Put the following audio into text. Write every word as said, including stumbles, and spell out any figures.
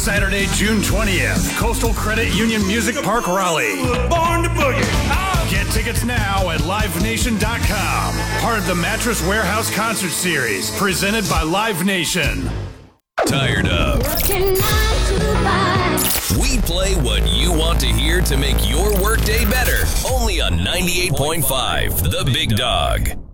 Saturday, June twentieth, Coastal Credit Union Music Park, Raleigh. Born to boogie. Get tickets now at live nation dot com. Part of the Mattress Warehouse Concert Series, presented by Live Nation. Tired of? We play what you want to hear to make your workday better. Only on ninety-eight point five, The Big Dog.